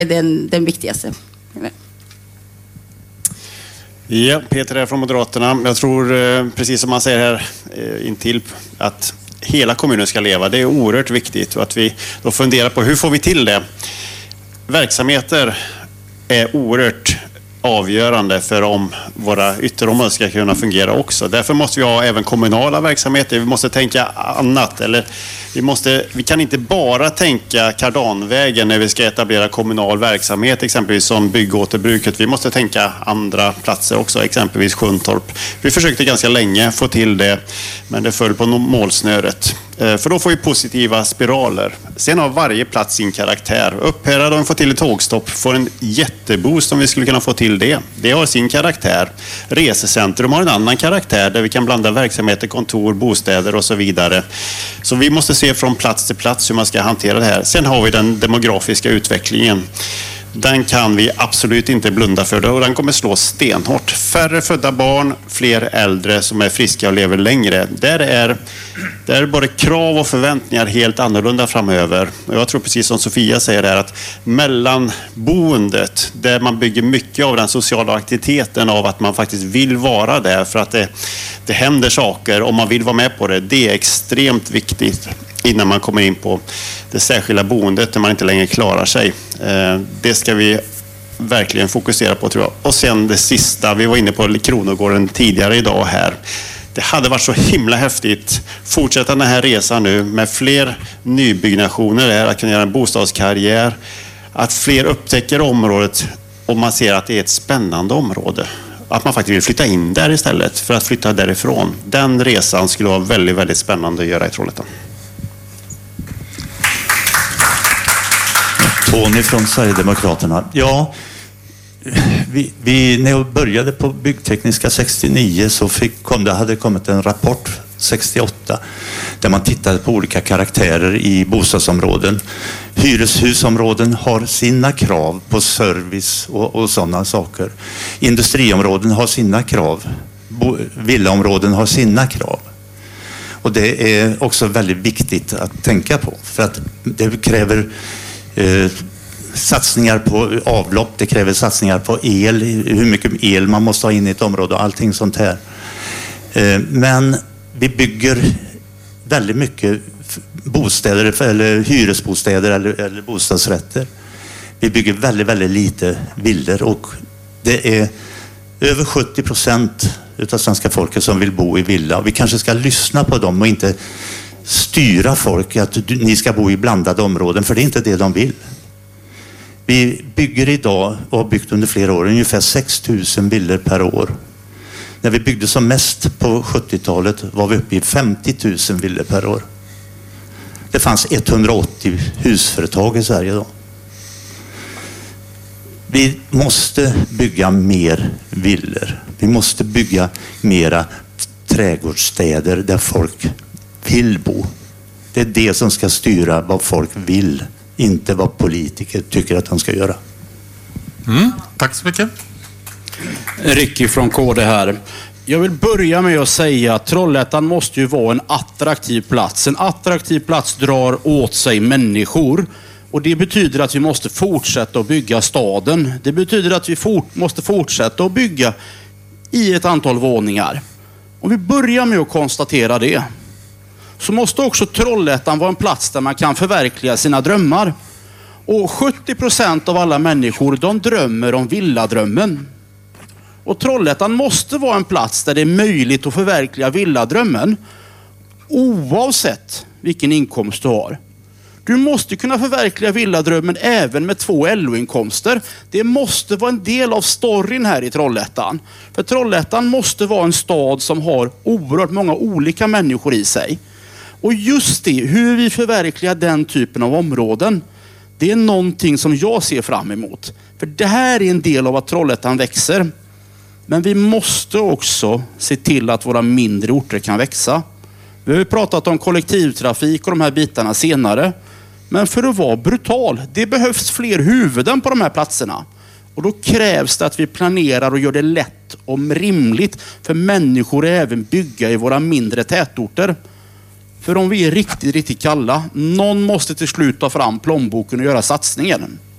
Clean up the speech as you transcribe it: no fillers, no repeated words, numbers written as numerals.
är den viktigaste. Ja, Peter är från Moderaterna. Jag tror, precis som man säger här intill, att hela kommunen ska leva. Det är oerhört viktigt och att vi då funderar på hur får vi till det. Verksamheter är oerhört avgörande för om våra ytterområden ska kunna fungera också. Därför måste vi ha även kommunala verksamheter. Vi måste tänka annat. Eller vi kan inte bara tänka kardanvägen när vi ska etablera kommunal verksamhet, exempelvis som byggåterbruket. Vi måste tänka andra platser också, exempelvis Sjuntorp. Vi försökte ganska länge få till det, men det föll på målsnöret. För då får vi positiva spiraler. Sen har varje plats sin karaktär. Upphärad, om vi får till ett tågstopp, får en jätteboost om vi skulle kunna få till det. Det har sin karaktär. Resecentrum har en annan karaktär där vi kan blanda verksamheter, kontor, bostäder och så vidare. Så vi måste se från plats till plats hur man ska hantera det här. Sen har vi den demografiska utvecklingen. Den kan vi absolut inte blunda för och den kommer slå stenhårt. Färre födda barn, fler äldre som är friska och lever längre. Där är både krav och förväntningar helt annorlunda framöver. Och jag tror precis som Sofia säger här att mellanboendet, där man bygger mycket av den sociala aktiviteten av att man faktiskt vill vara där för att det händer saker och man vill vara med på det. Det är extremt viktigt innan man kommer in på det särskilda boendet där man inte längre klarar sig. Det ska vi verkligen fokusera på, tror jag. Och sen det sista, vi var inne på Kronogården tidigare idag här. Det hade varit så himla häftigt fortsätta den här resan nu med fler nybyggnationer där, att kunna göra en bostadskarriär, att fler upptäcker området och man ser att det är ett spännande område. Att man faktiskt vill flytta in där istället för att flytta därifrån. Den resan skulle vara väldigt, väldigt spännande att göra i Trollhättan. Tony från Sverigedemokraterna. Ja, när jag började på byggtekniska 69 så hade kommit en rapport 68 där man tittade på olika karaktärer i bostadsområden. Hyreshusområden har sina krav på service och sådana saker. Industriområden har sina krav. Villaområden har sina krav. Och det är också väldigt viktigt att tänka på för att det kräver satsningar på avlopp, det kräver satsningar på el, hur mycket el man måste ha in i ett område och allting sånt här. Men vi bygger väldigt mycket bostäder eller hyresbostäder eller bostadsrätter. Vi bygger väldigt, väldigt lite villor och det är över 70% utav svenska folket som vill bo i villa. Vi kanske ska lyssna på dem och inte styra folk att ni ska bo i blandade områden, för det är inte det de vill. Vi bygger idag och har byggt under flera år ungefär 6 000 villor per år. När vi byggde som mest på 70-talet var vi uppe i 50 000 villor per år. Det fanns 180 husföretag i Sverige då. Vi måste bygga mer villor. Vi måste bygga mera trädgårdsstäder där folk vill bo. Det är det som ska styra vad folk vill, inte vad politiker tycker att de ska göra. Tack så mycket. Ricky från KD här. Jag vill börja med att säga att Trollhättan måste ju vara en attraktiv plats. En attraktiv plats drar åt sig människor. Och det betyder att vi måste fortsätta att bygga staden. Det betyder att vi måste fortsätta att bygga i ett antal våningar. Om vi börjar med att konstatera det, så måste också Trollhättan vara en plats där man kan förverkliga sina drömmar. Och 70% av alla människor, de drömmer om villadrömmen. Och Trollhättan måste vara en plats där det är möjligt att förverkliga villadrömmen oavsett vilken inkomst du har. Du måste kunna förverkliga villadrömmen även med 2 LO-inkomster. Det måste vara en del av storyn här i Trollhättan. För Trollhättan måste vara en stad som har oerhört många olika människor i sig. Och just det, hur vi förverkligar den typen av områden, det är någonting som jag ser fram emot. För det här är en del av att Trollhättan växer. Men vi måste också se till att våra mindre orter kan växa. Vi har ju pratat om kollektivtrafik och de här bitarna senare. Men för att vara brutal, det behövs fler huvuden på de här platserna. Och då krävs det att vi planerar och gör det lätt och rimligt för människor att även bygga i våra mindre tätorter. För om vi är riktigt, riktigt kalla, någon måste till slut ta fram plånboken och göra satsningen.